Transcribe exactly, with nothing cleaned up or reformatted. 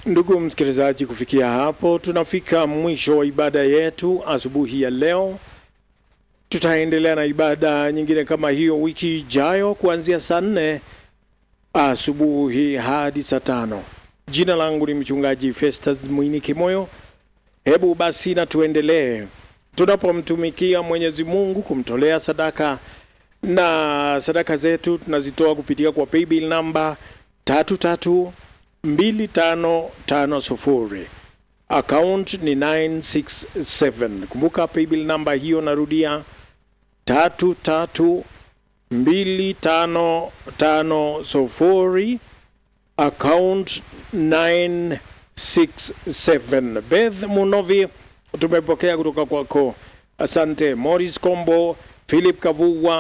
Ndugu msikilizaji, kufikia hapo tunafika mwisho wa ibada yetu asubuhi ya leo. Tutaendelea na ibada nyingine kama hiyo wiki ijayo kuanzia saa nne asubuhi hadi saa tano. Jina langu ni mchungaji Festus Mwini Kimoyo. Hebu basi na tuendelee tunapomtumikia Mwenyezi Mungu kumtolea sadaka, na sadaka zetu tunazitoa kupitia kwa paybill number tatu tatu mbili tano tano sufuri. Account ni nine six seven. Kumbuka paybill number hiyo, narudia, tatu tatu mbili tano tano sufuri. Account nine six seven. Beth Munovi tumepokea kutoka kwako. Asante. Morris Kombo, Philip Kavuwa,